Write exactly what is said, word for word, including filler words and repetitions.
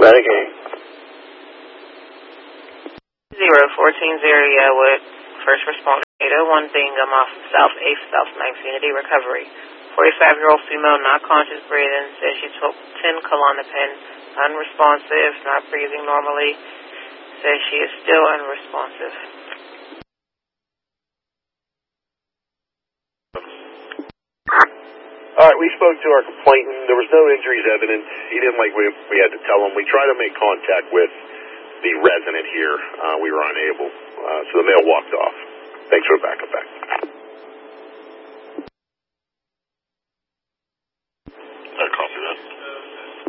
Medicaid. Zero fourteen zero, yeah, with first responder. eight oh one Bingham off of South eighth, South ninth Unity Recovery. forty-five-year-old female, not conscious breathing, says she took ten Klonopin, unresponsive, not breathing normally, says she is still unresponsive. All right, we spoke to our complainant. There was no injuries evident. He didn't like we, we had to tell him. We tried to make contact with the resident here. Uh, we were unable, uh, so the male walked off. Thanks for the backup back.